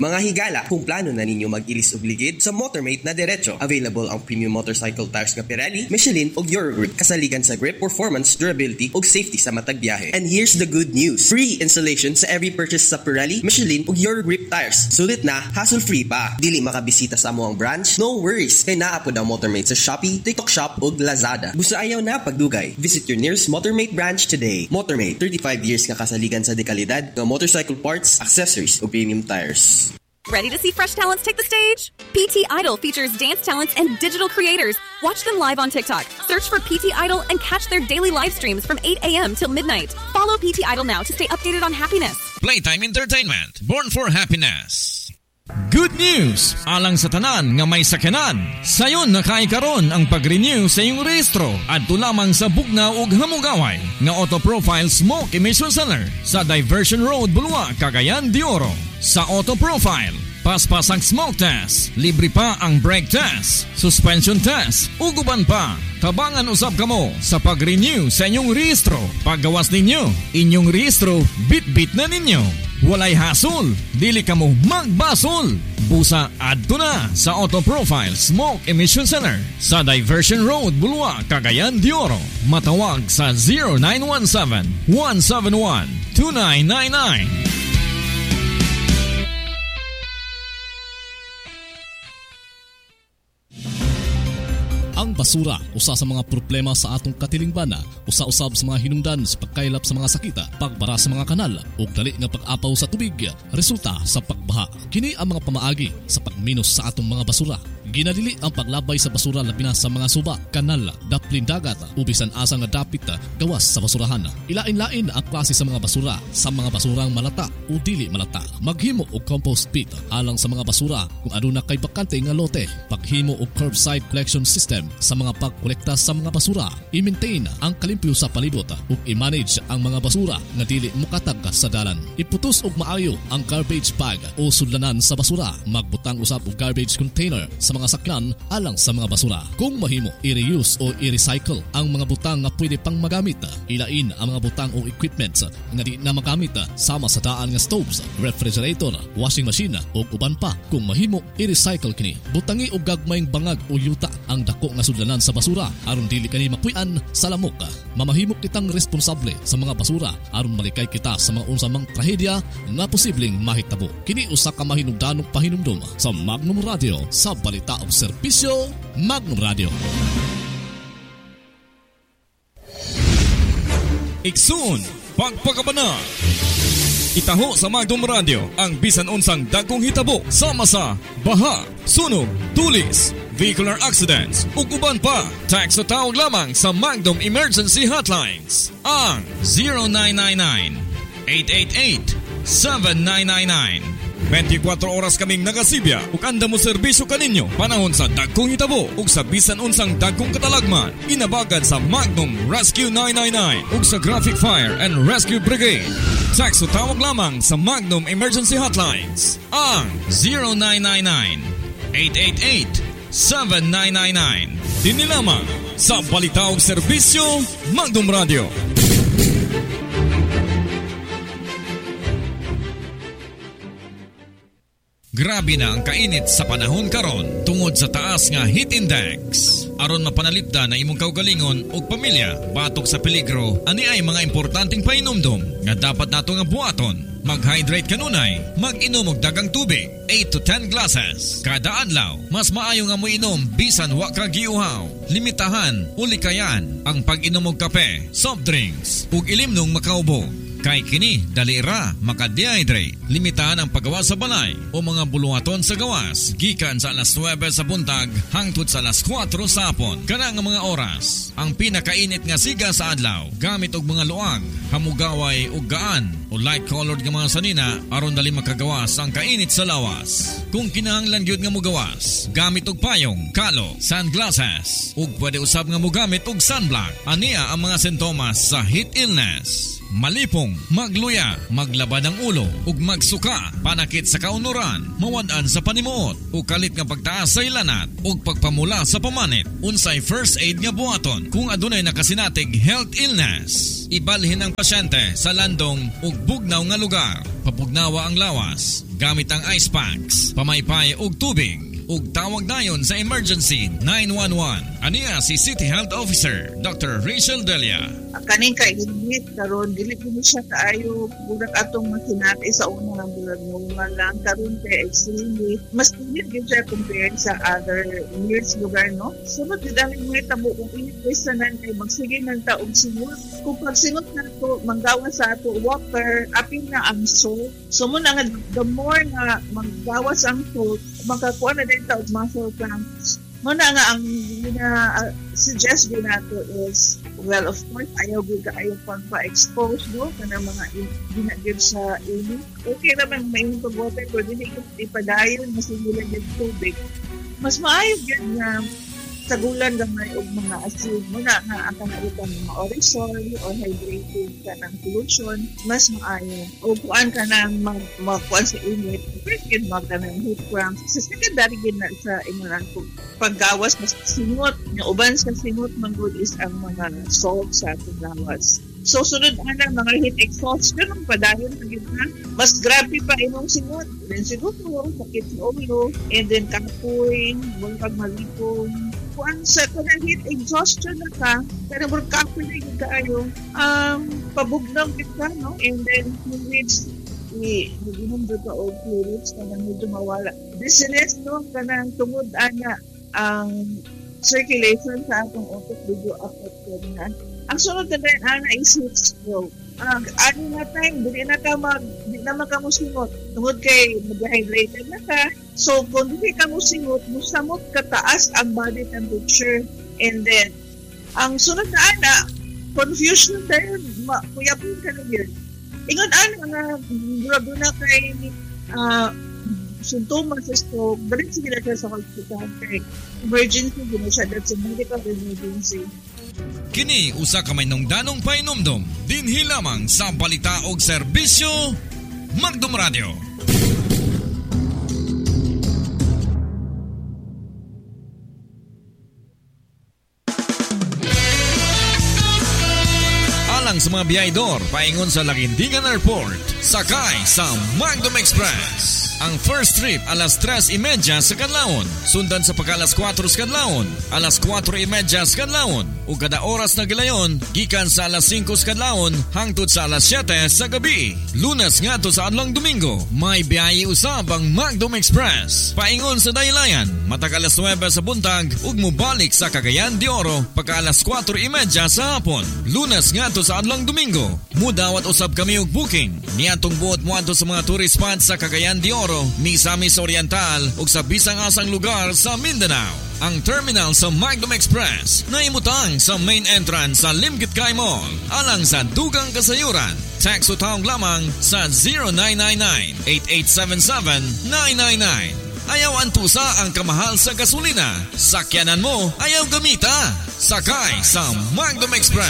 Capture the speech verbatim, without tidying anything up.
Mga higala, kung plano na ninyo mag-ilis og ligid sa Motormate na diretso, available ang premium motorcycle tires nga Pirelli, Michelin ug Eurogrip kasaligan sa grip, performance, durability ug safety sa matag biyahe. And here's the good news. Free installation sa every purchase sa Pirelli, Michelin ug Eurogrip tires. Sulit na, hassle-free pa. Dili makabisita sa amuang branch? No worries. Kay naa po daw Motormate sa Shopee, TikTok Shop ug Lazada. Busa ayaw na pagdugay. Visit your nearest Motormate branch today. Motormate, thirty-five years nga kasaligan sa dekalidad ng motorcycle parts, accessories ug premium tires. Ready to see fresh talents take the stage? P T Idol features dance talents and digital creators. Watch them live on TikTok. Search for P T Idol and catch their daily live streams from eight a.m. till midnight. Follow P T Idol now to stay updated on happiness. Playtime Entertainment, born for happiness. Good news! Alang sa tanan nga may sakyanan, sayon nakay karon ang pag-renew sa iyong rehistro adto lamang sa Bugnaw ug Hamugaway nga Auto Profile Smoke Emission Center sa Diversion Road, Bulua, Cagayan de Oro. Sa Auto Profile, paspas ang smoke test, libre pa ang brake test, suspension test, uguban pa. Tabangan usab kamo sa pag-renew sa inyong rehistro. Paggawas ninyo, inyong rehistro, bit-bit na ninyo. Walay hasol, dili kamo magbasol. Busa adto na sa Auto Profile Smoke Emission Center sa Diversion Road, Bulua, Cagayan de Oro. Matawag sa zero nine one seven, one seven one, two nine nine nine. Ang basura, usa sa mga problema sa atong katilingban, usa-usab sa mga hinungdan sa pagkaylap sa mga sakita, pagbara sa mga kanal, ug dali nga pag-apaw sa tubig, resulta sa pagbaha. Kini ang mga pamaagi sa pagminos sa atong mga basura. Ginadili ang paglabay sa basura labi na sa mga suba, kanal, daplin dagat, ubisan asa nga dapit gawas sa basurahan. Ilain-lain ang klase sa mga basura, sa mga basurang malata o dili malata. Maghimo og compost pit alang sa mga basura kung aduna kay bakante nga lote. Paghimo og curbside collection system sa mga pagkolekta sa mga basura. I-maintain ang kalimpyo sa palibot ug i-manage ang mga basura nga dili mokatag sa dalan. Iputos og maayo ang garbage bag o sudlanan sa basura. Magbutang usab og garbage container sa mga sakyan alang sa mga basura. Kung mahimo, i-reuse o i-recycle ang mga butang nga pwede pang magamit. Ilain ang mga butang o equipment nga di na magamit sama sa daan nga stoves, refrigerator, washing machine o uban pa. Kung mahimo, i-recycle kini. Butangi og gagmayng bangag o yuta ang dako nga sudlanan sa basura aron dili kani mapuy-an sa lamok. Mamahimok kitang responsable sa mga basura aron malikay kita sa mga unsamang trahedya nga posibleng mahitabo. Kini usa ka mahinungdanong pahinumdom sa Magnum Radio sa balita o serbisyo Magnum Radio. Iksun, pagpakabana. Itaho sa Magnum Radio ang bisan unsang dagkong hitabo sama sa baha, sunog, tulis, vehicular accidents ug uban pa. Text o tawag lamang sa Magnum Emergency Hotlines ang zero nine nine nine, eight eight eight, seven nine nine nine. twenty-four oras kaming nagasibya ug anda mo serbisyo kaninyo panahon sa dagkong hitabo ug sa bisan unsang dagkong katalagman. Inabagan sa Magnum Rescue nine nine nine ug sa Graphic Fire and Rescue Brigade. Text o tawag lamang sa Magnum Emergency Hotlines ang zero nine nine nine, eight eight eight, seven nine nine nine. Dini lamang sa balita ug serbisyo Magnum Radio. Grabe na ang kainit sa panahon karon tungod sa taas nga heat index. Aron mapanalipda na imong kaugalingon ug pamilya batok sa peligro, ani ay mga importanteng painumdom nga dapat nato nga buhaton. Mag-hydrate kanunay, mag-inom og dagang tubig, eight to ten glasses kada adlaw. Mas maayo nga mo inom bisan wa ka giuhaw. Limitahan, ulikayan ang pag-inom og kape, soft drinks ug ilimnong makaubo. Kay kini dali ra maka-dehydrate. Limitahan ang paggawas sa balay o mga buluhaton sa gawas gikan sa alas nuwebe sa buntag hangtod sa alas kwatro sa hapon. Kana nga mga oras ang pinakainit nga siga sa adlaw. Gamit og mga luag, hamugaway ug gaan o light colored nga mga sanina aron dali makagawas ang kainit sa lawas. Kung kinahanglan gyud nga mogawas, gamit og payong, kalo, sunglasses ug pwede usab nga mogamit og sunblock. Ania ang mga sintomas sa heat illness: malipong, magluya, maglabad ang ulo, ug magsuka, panakit sa kaunuran, mawad-an sa panimuot, ug kalit nga pagtaas sa ilanat, ug pagpamula sa pamanit. Unsay first aid nga buhaton kung adunay nakasinatig health illness. Ibalhin ang pasyente sa landong ug bugnaw nga lugar. mapugnawa ang lawas gamit ang ice packs, pamaypay ug tubig. Ug tawag dayon sa emergency nine one one. Aniya si City Health Officer Doctor Rachel Delia. Kaning kay init karon dili gini siya kaayo budak atong makinati sa una nga bulag normal lang karon kay extremely mas init gyud siya compared sa other years lugar no. Sunod gid ang mga tabo kung init kay sanan kay magsige nang taog singot. Kung pagsingot na to manggawas sa ato water apil na ang salt. So mo na nga the more nga manggawas ang salt makakuha na din taog muscle cramps. Muna nga ang uh, suggest din nato is, well, of course, ayaw gud ka ayaw pang pa-expose no kanang mga ginagid sa init. Okay naman mainit og water pero dili ko ipadayon mas ilang yung tubig. Mas maayo gyud nga sagulan gamay og mga asin muna nga ang kanang mga orisol or hydrated ka ng solution mas maayo o kuan ka nang magkuan sa init first gid magda ng heat cramps sa secondary gid na sa imunan kung paggawas mas singot nga uban sa singot man good is ang mga salt sa atong lawas. So, sunod ana mga heat exhaustion ang padayon pagid na. Mas grabe pa imong singot. Then siguro sakit sa ulo and then kapoy, mong pagmalipong. Kung sa kanang heat exhaustion na ka, pero more kapoy na yung kaayo, um, pabugnaw kita, no? And then fluids, i-inom doon ka o fluids, kanang medyo mawala. Dizziness, no? Kanang tungod ana ang circulation sa atong utok medyo affected na. Ang sunod na rin, ana, is heat stroke. Uh, ano na time, hindi na ka mag, hindi na makamusingot. Tungod kay mag-hydrated na ka. So, kung hindi ka musingot, musamot kataas ang body temperature. And then, ang sunod na ana, confusion tayo, kuyapin ka na yun. Ingon ana nga, grabe na kay uh, sintomas sa stroke, dalit sige na siya sa hospital kay emergency, gina siya dahil sa medical emergency. Kini usa ka may nungdanong painomdom dinhi lamang sa balita og serbisyo Magdom Radio. Alang sa mga biyahedor paingon sa Lagindingan Airport, sakay sa Magdom Express. Ang first trip alas tres y media sa kadlawon, sundan sa pagka alas kwatro sa kadlawon, alas kwatro y media sa kadlawon, ug kada oras na gilayon gikan sa alas singko sa kadlawon hangtod sa alas siyete sa gabi. Lunes ngadto sa adlong Domingo, may biyahe usab ang Magdom Express. Paingon sa daylayan, matag alas nuwebe sa buntag ug mobalik sa Cagayan de Oro pagka alas kwatro y media sa hapon. Lunes ngadto sa adlong Domingo, mudawat usab kami og booking niadtong buot moadto sa mga tourist spots sa Cagayan de Oro, Misamis Oriental ug sa bisang asang lugar sa Mindanao. Ang terminal sa Magdom Express na imutang sa main entrance sa Limgitkay Mall alang sa dugang kasayuran. Text o tawag lamang sa zero nine nine nine, eight eight seven seven, nine nine nine. Ayaw antusa ang kamahal sa gasolina. Sakyanan mo, ayaw gamita. Sakay sa Magdom Express.